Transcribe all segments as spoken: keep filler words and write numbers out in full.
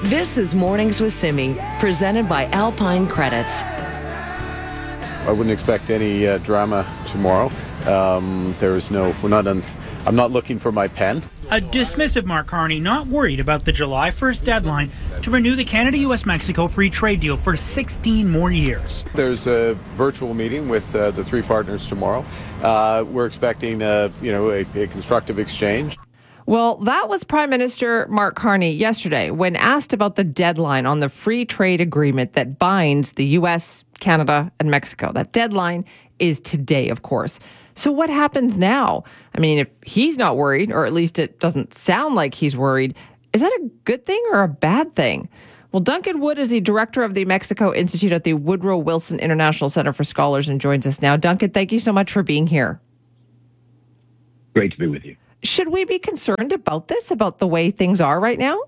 This is Mornings with Simi, presented by Alpine Credits. I wouldn't expect any uh, drama tomorrow. Um, there is no, we're not on, I'm not looking for my pen. A dismissive Mark Carney, not worried about the July first deadline to renew the Canada U S Mexico free trade deal for sixteen more years. There's a virtual meeting with uh, the three partners tomorrow. Uh, we're expecting, uh, you know, a, a constructive exchange. Well, that was Prime Minister Mark Carney yesterday when asked about the deadline on the free trade agreement that binds the U S, Canada, and Mexico. That deadline is today, of course. So what happens now? I mean, if he's not worried, or at least it doesn't sound like he's worried, is that a good thing or a bad thing? Well, Duncan Wood is the director of the Mexico Institute at the Woodrow Wilson International Center for Scholars and joins us now. Duncan, thank you so much for being here. Great to be with you. Should we be concerned about this, about the way things are right now?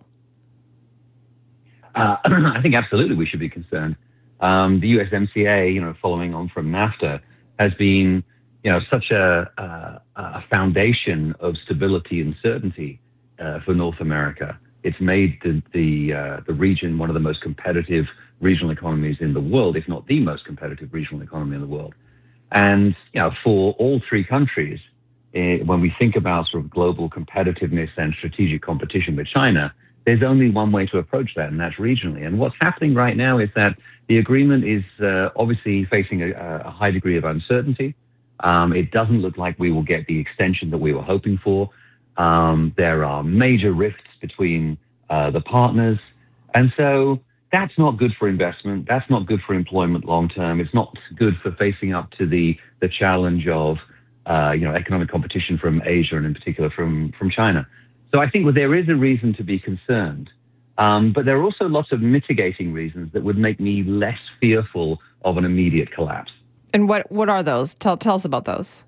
Uh, I think absolutely we should be concerned. Um, the U S M C A, you know, following on from NAFTA, has been, you know, such a, a, a foundation of stability and certainty uh, for North America. It's made the the, uh, the region one of the most competitive regional economies in the world, if not the most competitive regional economy in the world. And, you know, for all three countries, eh, when we think about sort of global competitiveness and strategic competition with China, there's only one way to approach that, and that's regionally. And what's happening right now is that the agreement is uh, obviously facing a, a high degree of uncertainty. Um, it doesn't look like we will get the extension that we were hoping for. Um, there are major rifts between uh, the partners. And so that's not good for investment. That's not good for employment long term. It's not good for facing up to the, the challenge of uh, you know, economic competition from Asia and in particular from, from China. So I think well, there is a reason to be concerned. Um, but there are also lots of mitigating reasons that would make me less fearful of an immediate collapse. And what, what are those? Tell, tell us about those.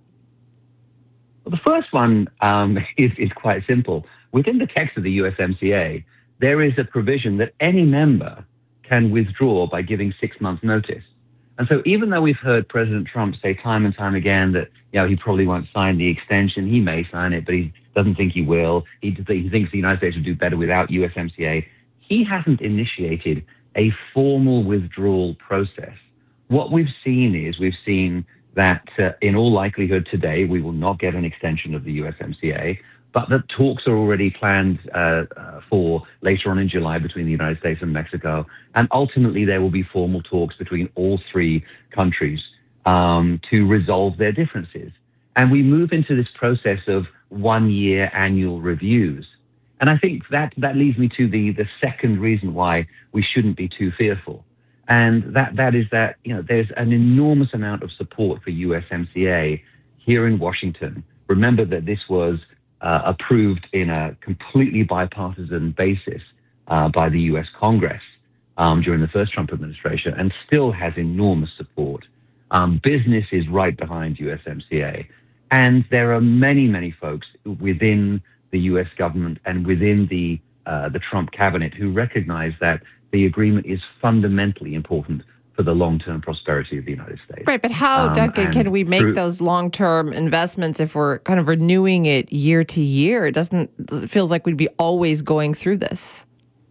Well, the first one um, is, is quite simple. Within the text of the U S M C A, there is a provision that any member can withdraw by giving six months' notice. And so even though we've heard President Trump say time and time again that, you know, he probably won't sign the extension, he may sign it, but he doesn't think he will. He, he thinks the United States would do better without U S M C A. He hasn't initiated a formal withdrawal process. What we've seen is we've seen that uh, in all likelihood today, we will not get an extension of the U S M C A, but the talks are already planned uh, uh, for later on in July between the United States and Mexico. And ultimately, there will be formal talks between all three countries um, to resolve their differences. And we move into this process of one-year annual reviews. And I think that, that leads me to the, the second reason why we shouldn't be too fearful. And that, that is that, you know, there's an enormous amount of support for U S M C A here in Washington. Remember that this was uh, approved in a completely bipartisan basis uh, by the U S Congress um, during the first Trump administration and still has enormous support. Um, business is right behind U S M C A. And there are many, many folks within the U S government and within the uh, the Trump cabinet who recognize that the agreement is fundamentally important for the long-term prosperity of the United States. Right, but how, um, Duncan, can we make through, those long-term investments if we're kind of renewing it year to year? It doesn't, it feels like we'd be always going through this.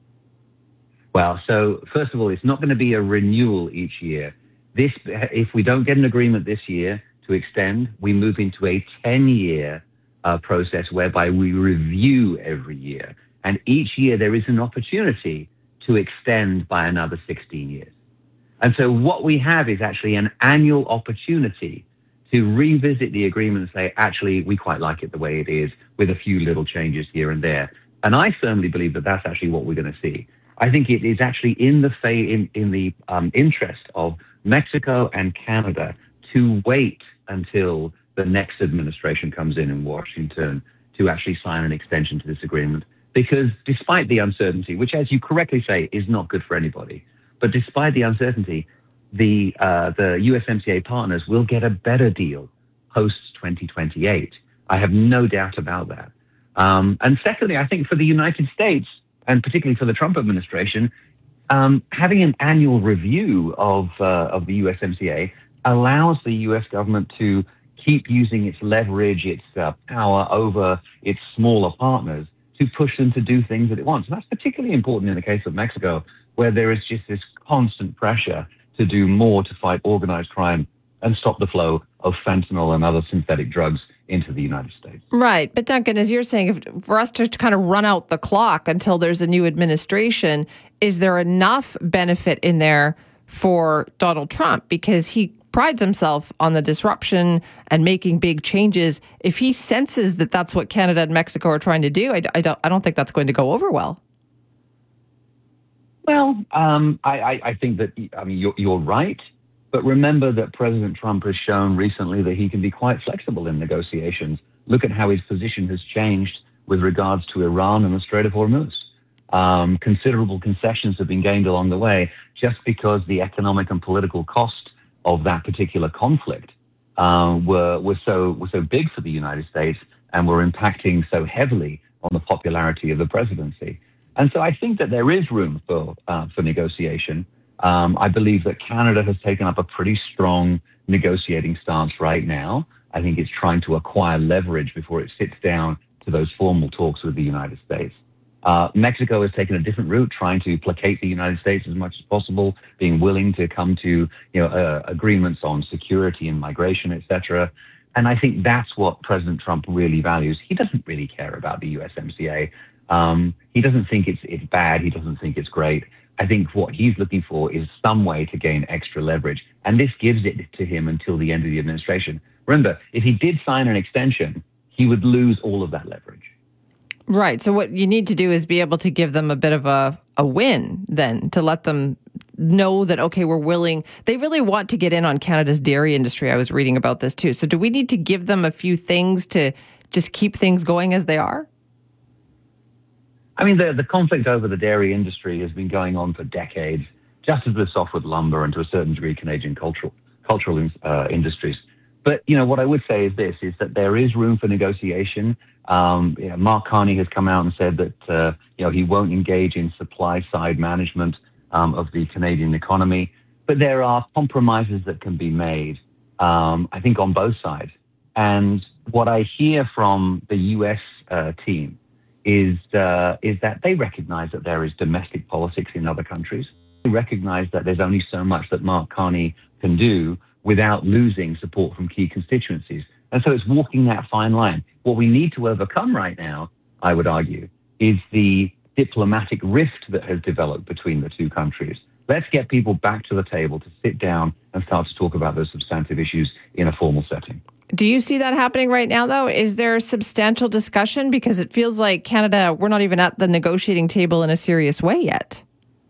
Well, so first of all, it's not going to be a renewal each year. This, if we don't get an agreement this year to extend, we move into a ten-year uh, process whereby we review every year. And each year there is an opportunity to extend by another sixteen years. And so what we have is actually an annual opportunity to revisit the agreement and say, actually, we quite like it the way it is with a few little changes here and there. And I firmly believe that that's actually what we're going to see. I think it is actually in the fa- in, in the um, interest of Mexico and Canada to wait until the next administration comes in in Washington to actually sign an extension to this agreement. Because despite the uncertainty, which, as you correctly say, is not good for anybody, but despite the uncertainty, the uh, the U S M C A partners will get a better deal post twenty twenty-eight. I have no doubt about that. Um, and secondly, I think for the United States, and particularly for the Trump administration, um, having an annual review of uh, of the U S M C A allows the U S government to keep using its leverage, its uh, power over its smaller partners to push them to do things that it wants. And that's particularly important in the case of Mexico, where there is just this constant pressure to do more to fight organized crime and stop the flow of fentanyl and other synthetic drugs into the United States. Right. But Duncan, as you're saying, if, for us to kind of run out the clock until there's a new administration, is there enough benefit in there for Donald Trump? Because he prides himself on the disruption and making big changes. If he senses that that's what Canada and Mexico are trying to do, I, I, don't, I don't think that's going to go over well. Well, um, I, I, I think that, I mean, you're, you're right. But remember that President Trump has shown recently that he can be quite flexible in negotiations. Look at how his position has changed with regards to Iran and the Strait of Hormuz. Um, considerable concessions have been gained along the way just because the economic and political cost of that particular conflict uh, were were so were so big for the United States and were impacting so heavily on the popularity of the presidency. And so I think that there is room for uh, for negotiation. Um, I believe that Canada has taken up a pretty strong negotiating stance right now. I think it's trying to acquire leverage before it sits down to those formal talks with the United States. Uh, Mexico has taken a different route, trying to placate the United States as much as possible, being willing to come to you know uh, agreements on security and migration, et cetera. And I think that's what President Trump really values. He doesn't really care about the U S M C A. Um, he doesn't think it's it's bad. He doesn't think it's great. I think what he's looking for is some way to gain extra leverage. And this gives it to him until the end of the administration. Remember, if he did sign an extension, he would lose all of that leverage. Right. So what you need to do is be able to give them a bit of a, a win then, to let them know that, okay, we're willing. They really want to get in on Canada's dairy industry. I was reading about this too. So do we need to give them a few things to just keep things going as they are? I mean, the, the conflict over the dairy industry has been going on for decades, just as with softwood lumber and to a certain degree Canadian cultural cultural uh, industries. But, you know, what I would say is this, is that there is room for negotiation. Um, you know, Mark Carney has come out and said that, uh, you know, he won't engage in supply-side management um, of the Canadian economy. But there are compromises that can be made, um, I think, on both sides. And what I hear from the U S uh, team is uh, is that they recognize that there is domestic politics in other countries. They recognize that there's only so much that Mark Carney can do without losing support from key constituencies. And so it's walking that fine line. What we need to overcome right now, I would argue, is the diplomatic rift that has developed between the two countries. Let's get people back to the table to sit down and start to talk about those substantive issues in a formal setting. Do you see that happening right now, though? Is there substantial discussion? Because it feels like Canada, we're not even at the negotiating table in a serious way yet.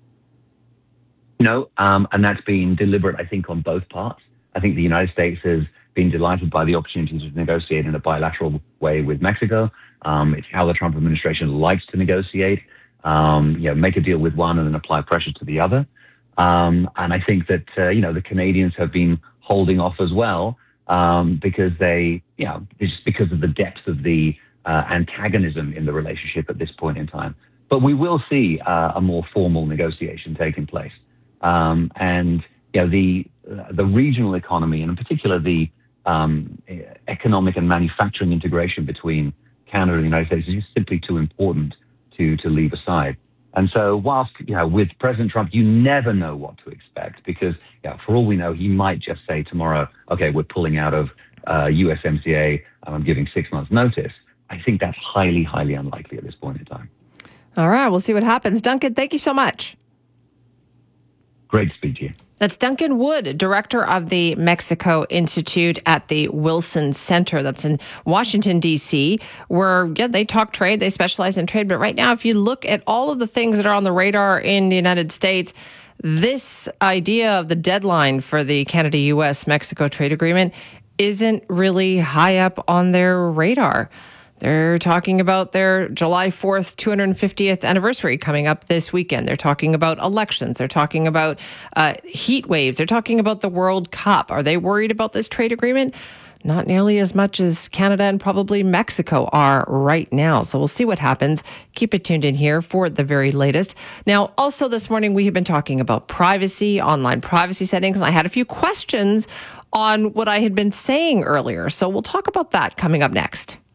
No, um, and that's been deliberate, I think, on both parts. I think the United States has been delighted by the opportunity to negotiate in a bilateral way with Mexico. Um, it's how the Trump administration likes to negotiate, um, you know, make a deal with one and then apply pressure to the other. Um, and I think that, uh, you know, the Canadians have been holding off as well. Um, because they, you know, just because of the depth of the uh, antagonism in the relationship at this point in time. But we will see uh, a more formal negotiation taking place. Um, and, you know, the uh, the regional economy, and in particular the um, economic and manufacturing integration between Canada and the United States is just simply too important to, to leave aside. And so whilst, you know, with President Trump, you never know what to expect because, you know, for all we know, he might just say tomorrow, okay, we're pulling out of uh, U S M C A and I'm giving six months notice. I think that's highly, highly unlikely at this point in time. All right, we'll see what happens. Duncan, thank you so much. Great to speak to you. That's Duncan Wood, director of the Mexico Institute at the Wilson Center. That's in Washington, D C, where yeah, they talk trade. They specialize in trade. But right now, if you look at all of the things that are on the radar in the United States, this idea of the deadline for the Canada-U S Mexico trade agreement isn't really high up on their radar. They're talking about their July fourth, two hundred fiftieth anniversary coming up this weekend. They're talking about elections. They're talking about uh, heat waves. They're talking about the World Cup. Are they worried about this trade agreement? Not nearly as much as Canada and probably Mexico are right now. So we'll see what happens. Keep it tuned in here for the very latest. Now, also this morning, we have been talking about privacy, online privacy settings. And I had a few questions on what I had been saying earlier. So we'll talk about that coming up next.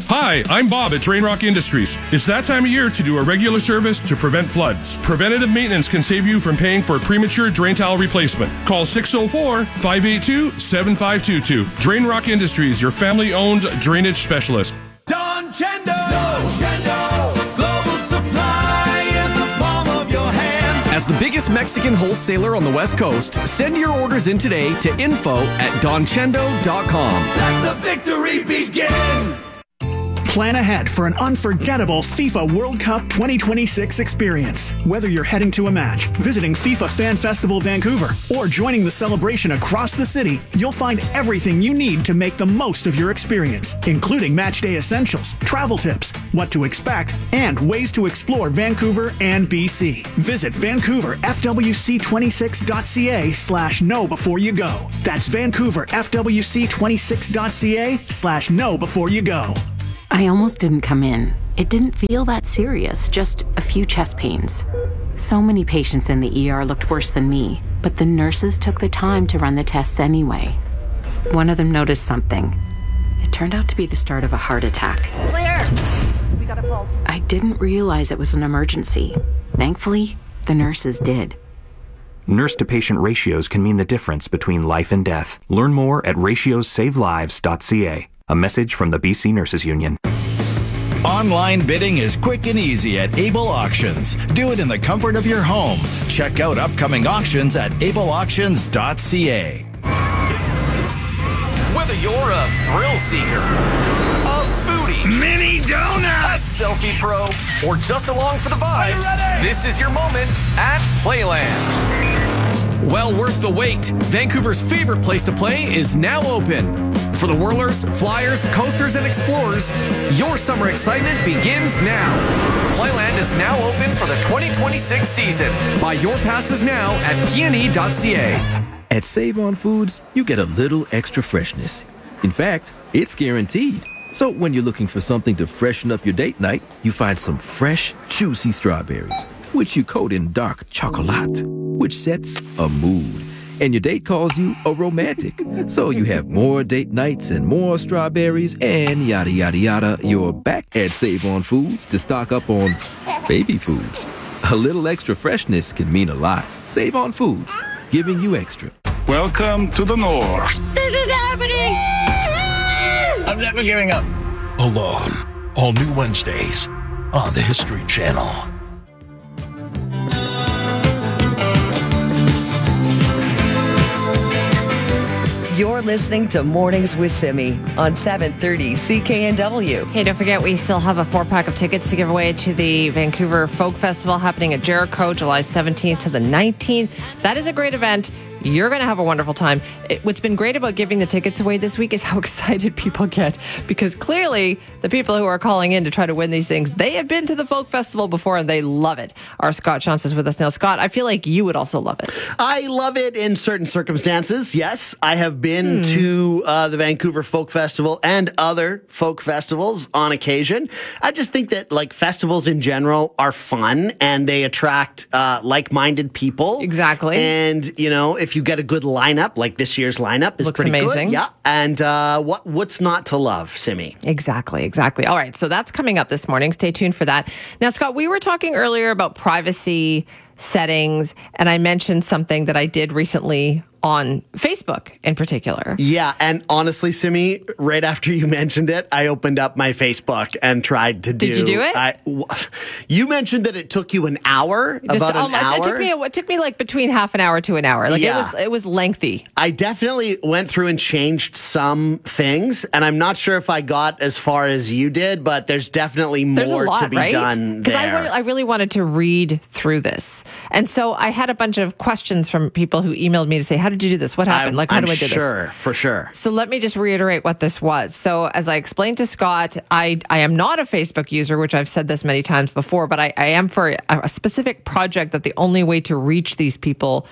Hi, I'm Bob at Drain Rock Industries. It's that time of year to do a regular service to prevent floods. Preventative maintenance can save you from paying for a premature drain tile replacement. Call six oh four, five eight two, seven five two two. Drain Rock Industries, your family-owned drainage specialist. Don Chendo! Don Chendo! Global supply in the palm of your hand. As the biggest Mexican wholesaler on the West Coast, send your orders in today to info at don chendo dot com. Let the victory begin! Plan ahead for an unforgettable FIFA World Cup twenty twenty-six experience. Whether you're heading to a match, visiting FIFA Fan Festival Vancouver, or joining the celebration across the city, you'll find everything you need to make the most of your experience, including match day essentials, travel tips, what to expect, and ways to explore Vancouver and B C. Visit Vancouver F W C twenty-six dot C A slash know before you go. That's Vancouver F W C twenty-six dot C A slash know before you go. I almost didn't come in. It didn't feel that serious, just a few chest pains. So many patients in the E R looked worse than me, but the nurses took the time to run the tests anyway. One of them noticed something. It turned out to be the start of a heart attack. Clear! We got a pulse. I didn't realize it was an emergency. Thankfully, the nurses did. Nurse-to-patient ratios can mean the difference between life and death. Learn more at ratios save lives dot c a. A message from the B C Nurses Union. Online bidding is quick and easy at Able Auctions. Do it in the comfort of your home. Check out upcoming auctions at able auctions dot c a. Whether you're a thrill seeker, a foodie, Mini donut, a selfie pro, or just along for the vibes, this is your moment at Playland. Well worth the wait. Vancouver's favorite place to play is now open. For the whirlers, flyers, coasters, and explorers, your summer excitement begins now. Playland is now open for the twenty twenty-six season. Buy your passes now at p n e dot c a. At Save On Foods, you get a little extra freshness. In fact, it's guaranteed. So when you're looking for something to freshen up your date night, you find some fresh, juicy strawberries, which you coat in dark chocolate, which sets a mood. And your date calls you a romantic. So you have more date nights and more strawberries and yada, yada, yada. You're back at Save On Foods to stock up on baby food. A little extra freshness can mean a lot. Save On Foods, giving you extra. Welcome to the North. This is happening! I'm never giving up. Alone. All new Wednesdays on the History Channel. You're listening to Mornings with Simi on seven thirty C K N W. Hey, don't forget, we still have a four-pack of tickets to give away to the Vancouver Folk Festival happening at Jericho, July seventeenth to the nineteenth. That is a great event. You're going to have a wonderful time. It, what's been great about giving the tickets away this week is how excited people get, because clearly the people who are calling in to try to win these things, they have been to the Folk Festival before and they love it. Our Scott Shantz is with us now. Scott, I feel like you would also love it. I love it in certain circumstances, yes. I have been hmm. to uh, the Vancouver Folk Festival and other folk festivals on occasion. I just think that like festivals in general are fun and they attract uh, like-minded people. Exactly. And, you know, if you get a good lineup, like this year's lineup is Looks pretty amazing. good. Yeah. And uh, what what's not to love, Simi? Exactly, exactly. All right, so that's coming up this morning. Stay tuned for that. Now, Scott, we were talking earlier about privacy settings, and I mentioned something that I did recently on Facebook in particular. Yeah, and honestly, Simi, right after you mentioned it, I opened up my Facebook and tried to do... Did you do it? I, you mentioned that it took you an hour, Just, about um, an hour. It took, me, it took me like between half an hour to an hour. Like yeah. it was, it was lengthy. I definitely went through and changed some things, and I'm not sure if I got as far as you did, but there's definitely more there's a lot, to be right? done there. Because I, re- I really wanted to read through this. And so I had a bunch of questions from people who emailed me to say, how did you do this? What happened? I'm, like, how I'm do I do sure, this? For sure. So let me just reiterate what this was. So as I explained to Scott, I, I am not a Facebook user, which I've said this many times before, but I, I am for a, a specific project that the only way to reach these people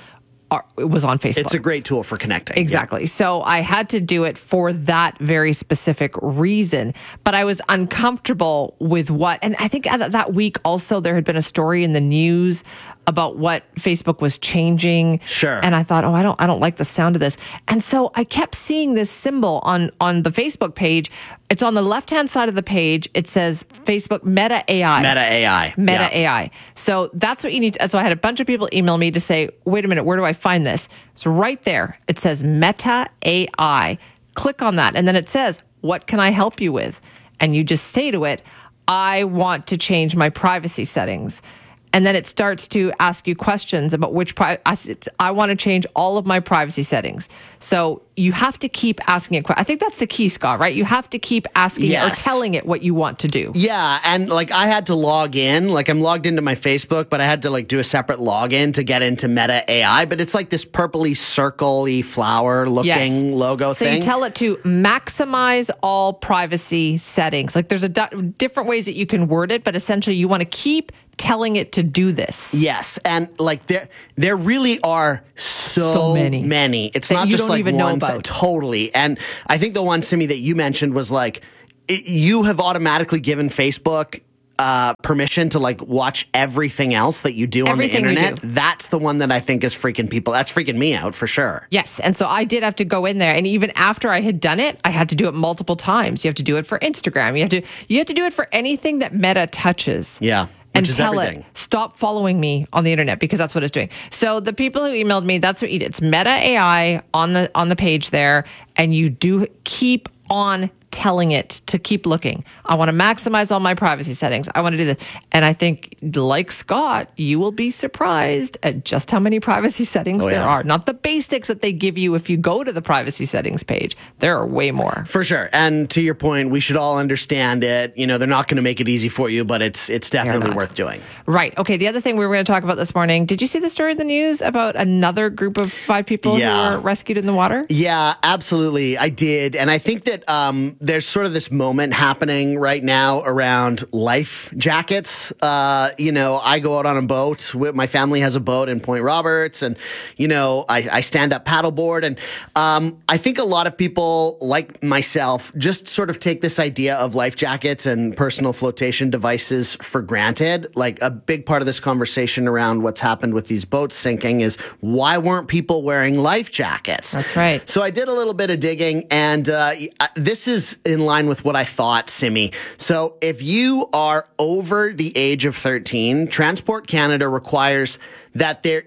are, it was on Facebook. It's a great tool for connecting. Exactly. Yeah. So I had to do it for that very specific reason. But I was uncomfortable with what, and I think that week also there had been a story in the news about what Facebook was changing. Sure. And I thought, oh, I don't I don't like the sound of this. And so I kept seeing this symbol on, on the Facebook page. It's on the left-hand side of the page. It says Facebook Meta A I. Meta A I. Meta yeah. A I. So that's what you need to, so I had a bunch of people email me to say, wait a minute, where do I find this? So right there, it says Meta A I. Click on that. And then it says, what can I help you with? And you just say to it, I want to change my privacy settings. And then it starts to ask you questions about which pri- I, I want to change all of my privacy settings. So you have to keep asking it. I think that's the key, Scott, right? You have to keep asking Yes. it or telling it what you want to do. Yeah, and like I had to log in, like I'm logged into my Facebook, but I had to like do a separate login to get into Meta A I. But it's like this purpley, circle-y, flower-looking Yes. logo so thing. So you tell it to maximize all privacy settings. Like there's a d- different ways that you can word it, but essentially you want to keep telling it to do this. Yes, and like there, there really are so, So many. many. It's That not you just don't like even know one. about. Th- totally, and I think the one, Simi, that you mentioned was like it, you have automatically given Facebook uh, permission to like watch everything else that you do Everything on you the internet. do. That's the one that I think is freaking people. That's freaking me out for sure. Yes. And so I did have to go in there. And even after I had done it, I had to do it multiple times. You have to do it for Instagram. You have to you have to do it for anything that Meta touches. Yeah. And Which is tell everything. it, stop following me on the internet because that's what it's doing. So the people who emailed me, that's what you did. It's Meta A I on the on the page there. And you do keep on telling it to keep looking. I want to maximize all my privacy settings. I want to do this. And I think, like Scott, you will be surprised at just how many privacy settings Oh, there yeah. are. Not the basics that they give you if you go to the privacy settings page. There are way more. For sure. And to your point, we should all understand it. You know, they're not going to make it easy for you, but it's it's definitely not. worth doing. Right. Okay. The other thing we were going to talk about this morning, did you see the story in the news about another group of five people Yeah. who were rescued in the water? Yeah, absolutely. I did. And I think that um, there's sort of this moment happening right now around life jackets. Uh, you know, I go out on a boat. With, my family has a boat in Point Roberts. And, you know, I, I stand up paddleboard. And um, I think a lot of people, like myself, just sort of take this idea of life jackets and personal flotation devices for granted. Like a big part of this conversation around what's happened with these boats sinking is why weren't people wearing life jackets? That's right. So I did a little bit of digging, and uh, this is in line with what I thought, Simi. So if you are over the age of thirteen, Transport Canada requires that there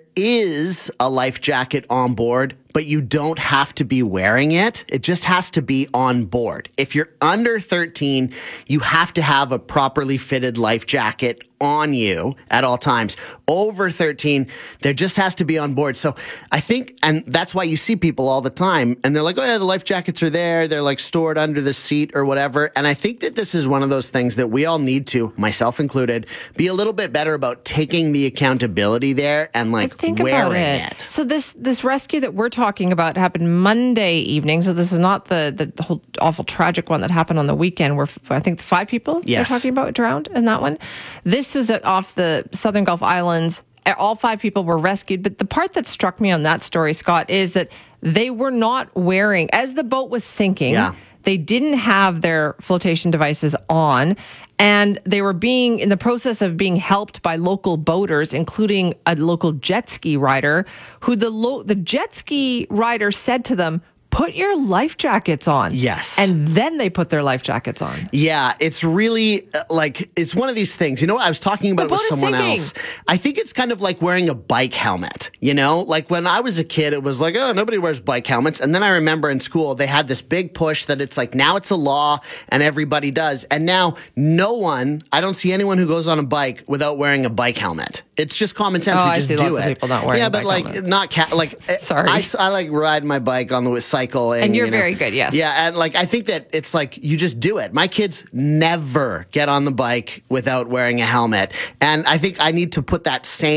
is a life jacket on board, but you don't have to be wearing it. It just has to be on board. If you're under thirteen, you have to have a properly fitted life jacket on you at all times. Over thirteen, there just has to be on board. So I think, and that's why you see people all the time, and they're like, oh yeah, the life jackets are there. They're like stored under the seat or whatever. And I think that this is one of those things that we all need to, myself included, be a little bit better about taking the accountability there and like Think wearing about it. it. So this this rescue that we're talking about happened Monday evening. So this is not the, the, the whole awful tragic one that happened on the weekend where I think five people Yes. they're talking about drowned in that one. This was at, off the Southern Gulf Islands. All five people were rescued. But the part that struck me on that story, Scott, is that they were not wearing, as the boat was sinking, Yeah. they didn't have their flotation devices on. And they were being in the process of being helped by local boaters, including a local jet ski rider, who the lo- the jet ski rider said to them, put your life jackets on. Yes. And then they put their life jackets on. Yeah, it's really uh, like, it's one of these things. You know what? I was talking about The it with boat is someone sinking. else. I think it's kind of like wearing a bike helmet. You know, like when I was a kid, it was like, oh, nobody wears bike helmets. And then I remember in school, they had this big push that it's like, now it's a law and everybody does. And now no one, I don't see anyone who goes on a bike without wearing a bike helmet. It's just common sense. Oh, we I just see do lots it. of people not wearing yeah, but bike like helmets. not ca- like Sorry. I, I like ride my bike on the cycle, and, And you're you know, very good, yes. Yeah, and like I think that it's like you just do it. My kids never get on the bike without wearing a helmet, and I think I need to put that same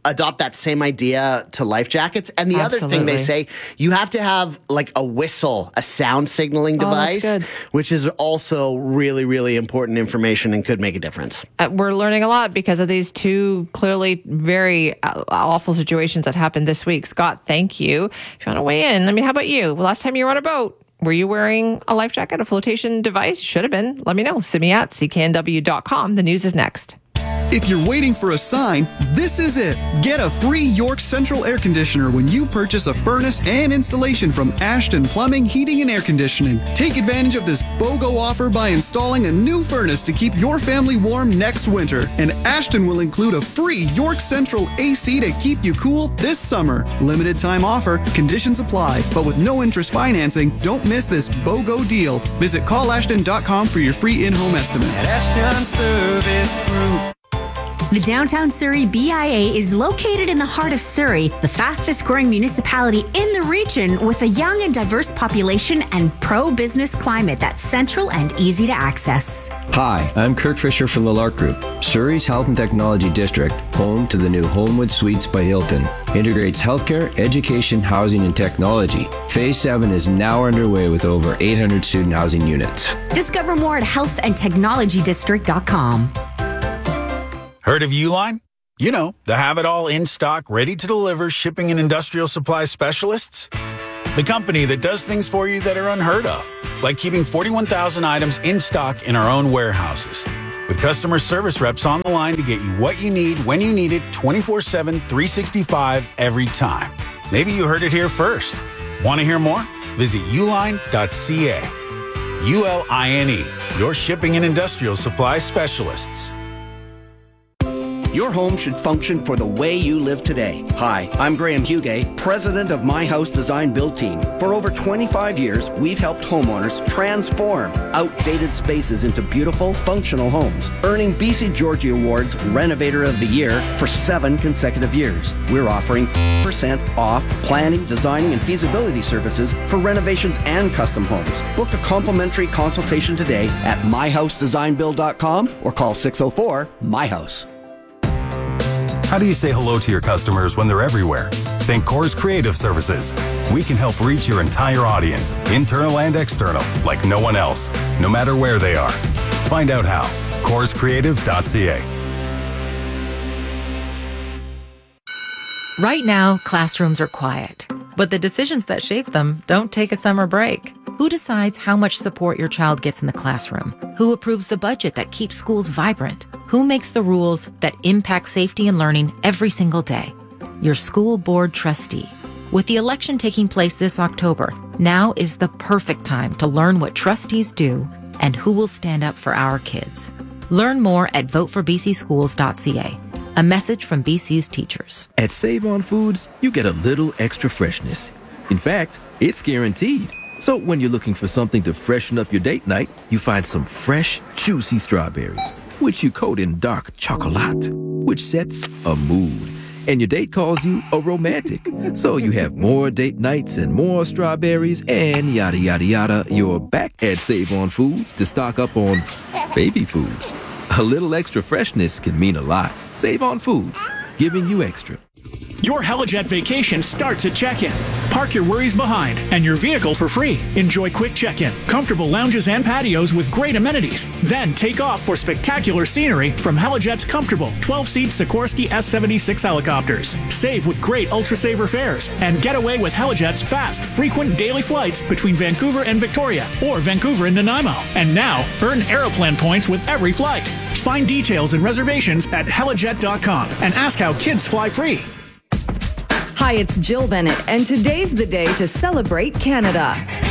adopt that same idea to life jackets. And the Absolutely. other thing they say, you have to have like a whistle, a sound signaling device, oh, which is also really, really important information and could make a difference. Uh, we're learning a lot because of these two clearly very uh, awful situations that happened this week. Scott, thank you. If you want to weigh in, I mean, how about you? Last time you were on a boat, were you wearing a life jacket, a flotation device? Should have been. Let me know. Send me at C K N W dot com. The news is next. If you're waiting for a sign, this is it. Get a free York Central air conditioner when you purchase a furnace and installation from Ashton Plumbing, Heating and Air Conditioning. Take advantage of this BOGO offer by installing a new furnace to keep your family warm next winter. And Ashton will include a free York Central A C to keep you cool this summer. Limited time offer, conditions apply, but with no interest financing, don't miss this BOGO deal. Visit call ashton dot com for your free in-home estimate. At Ashton Service Group. The Downtown Surrey B I A is located in the heart of Surrey, the fastest growing municipality in the region with a young and diverse population and pro-business climate that's central and easy to access. Hi, I'm Kirk Fisher from the Lark Group. Surrey's Health and Technology District, home to the new Homewood Suites by Hilton, integrates healthcare, education, housing, and technology. Phase seven is now underway with over eight hundred student housing units. Discover more at health and technology district dot com. Heard of Uline? You know, the have-it-all in-stock, ready-to-deliver shipping and industrial supply specialists? The company that does things for you that are unheard of, like keeping forty-one thousand items in stock in our own warehouses. With customer service reps on the line to get you what you need when you need it twenty-four seven, three sixty-five every time. Maybe you heard it here first. Want to hear more? Visit uline dot c a. U L I N E, your shipping and industrial supply specialists. Your home should function for the way you live today. Hi, I'm Graham Hugay, president of My House Design Build Team. For over twenty-five years, we've helped homeowners transform outdated spaces into beautiful, functional homes, earning B C Georgie Awards Renovator of the Year for seven consecutive years. We're offering percent off planning, designing, and feasibility services for renovations and custom homes. Book a complimentary consultation today at my house design build dot com or call six oh four, M Y house. How do you say hello to your customers when they're everywhere? Think Coors Creative Services. We can help reach your entire audience, internal and external, like no one else, no matter where they are. Find out how. coors creative dot c a. Right now, classrooms are quiet, but the decisions that shape them don't take a summer break. Who decides how much support your child gets in the classroom? Who approves the budget that keeps schools vibrant? Who makes the rules that impact safety and learning every single day? Your school board trustee. With the election taking place this October, now is the perfect time to learn what trustees do and who will stand up for our kids. Learn more at vote for b c schools dot c a. A message from B C's teachers. At Save On Foods, you get a little extra freshness. In fact, it's guaranteed. So when you're looking for something to freshen up your date night, you find some fresh, juicy strawberries, which you coat in dark chocolate, which sets a mood. And your date calls you a romantic. So you have more date nights and more strawberries and yada, yada, yada. You're back at Save On Foods to stock up on baby food. A little extra freshness can mean a lot. Save On Foods, giving you extra. Your Helijet vacation starts at check-in. Park your worries behind and your vehicle for free. Enjoy quick check-in, comfortable lounges and patios with great amenities. Then take off for spectacular scenery from Helijet's comfortable twelve-seat Sikorsky S seventy-six helicopters. Save with great Ultra-Saver fares and get away with Helijet's fast, frequent daily flights between Vancouver and Victoria or Vancouver and Nanaimo. And now, earn Aeroplan points with every flight. Find details and reservations at helijet dot com and ask how kids fly free. Hi, it's Jill Bennett, and today's the day to celebrate Canada.